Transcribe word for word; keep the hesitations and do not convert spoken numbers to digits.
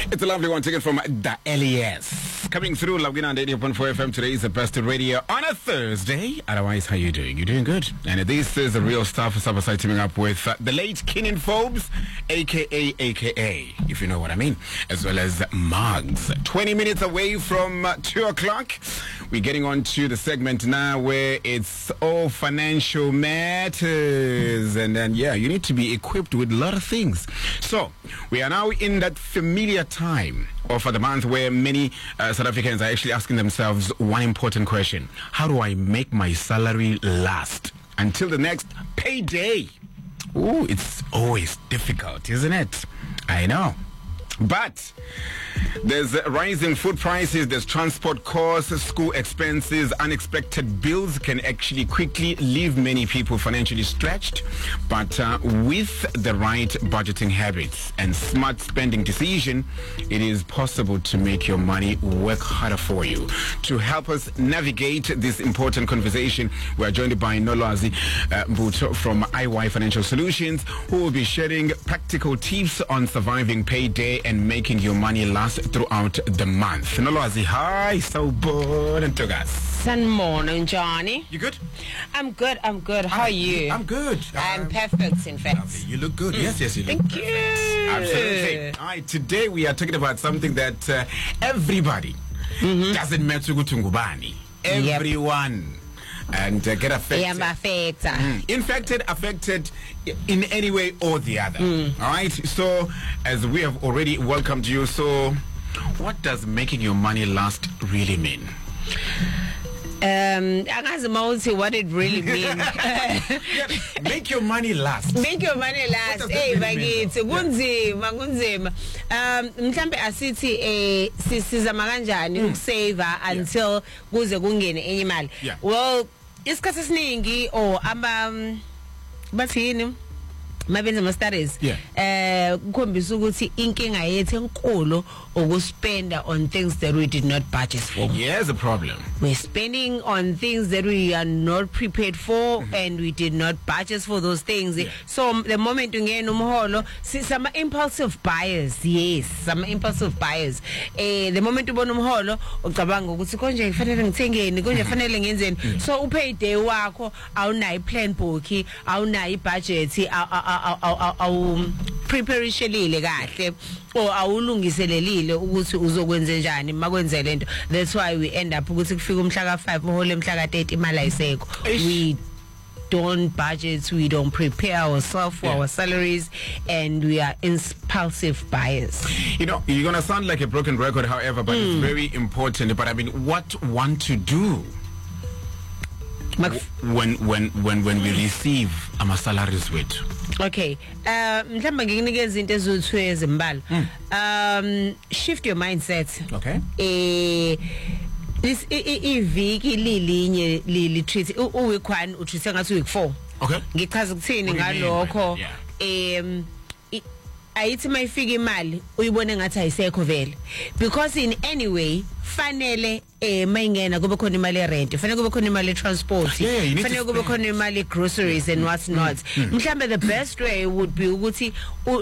It's a lovely one taken from the L E S. Coming through, Lagina and eighty point four F M. Today is the best radio on a Thursday. Otherwise, how you doing? You're doing good. And this is the real stuff. Sabasai teaming up with uh, the late Kenan Forbes, a k a. A K A, if you know what I mean, as well as Mugs. twenty minutes away from uh, two o'clock. We're getting on to the segment now where it's all financial matters. And then, yeah, you need to be equipped with a lot of things. So, we are now in that familiar time of the month where many uh, South Africans are actually asking themselves one important question. How do I make my salary last until the next payday? Ooh, it's always difficult, isn't it? I know. But there's a rise in food prices, there's transport costs, school expenses, unexpected bills can actually quickly leave many people financially stretched. But uh, with the right budgeting habits and smart spending decision, it is possible to make your money work harder for you. To help us navigate this important conversation, we are joined by Nolwazi uh, Mbuto from I Y Financial Solutions, who will be sharing practical tips on surviving payday and making your money last throughout the month. Nolwazi, hi, so good and to us. Good morning, Johnny. You good? I'm good, I'm good. How are you? I'm good. I'm um, perfect, in fact. Lovely. You look good. Mm. Yes, yes, you look Thank perfect. you. Absolutely. All right, today we are talking about something that uh, everybody, mm-hmm. doesn't matter who ngubani. Everyone. Yep. And uh, get affected. Yeah, affected. Mm. Infected, affected in any way or the other. Mm. All right. So, as we have already welcomed you, so what does making your money last really mean? Um, I can't say what it really means. Yeah, make your money last. Make your money last. Hey, bagithi kunzima kunzima. Um, mhlambe asithi eh sizama kanjani ukusave until kuze kungene enye imali. Well, isikhathi esiningi or aba bathini mabenza ama studies eh ukhombisa ukuthi inkinga yethu enkulu ukuspenda on things that we did not budget for. Here's the problem. We're spending on things that we are not prepared for, mm-hmm. and we did not budget for those things. Yeah. So the moment ungena umholo, some impulsive buyers, yes, some impulsive buyers. Eh the moment ubona umholo ucabanga ukuthi konje kufanele ngithengeni, konje kufanele ngenzeni. So upay day wakho awunayi plan book, awunayi budget, awu preparation kahle or awulungiselelile ukuthi uzokwenza njani makwenze lento. That's why we end up ukuthi kufika umhla ka five uhole umhla ka thirty imali ayisekho. We don't budget, we don't prepare ourselves for yeah. our salaries, and we are impulsive buyers. You know, you're gonna sound like a broken record, however, but mm. it's very important. But I mean, what one to do when when when when we receive our salaries with? Okay, uh, mhlamba ngikunikeza into ezothu ezimbalwa. Um, shift your mindset. Okay. Eh this iviki lilinye li treat u week one u treat ngathi week four. Okay. Ngichaza ukuthini ngalokho. Um ayithi mayifika imali uyibone ngathi ayisekho vele, because in any way fanele eh mayingena kube khona imali rent, fanele kube khona imali transport, fanele kube khona imali groceries and what's not. Mhlambe the best way would be ukuthi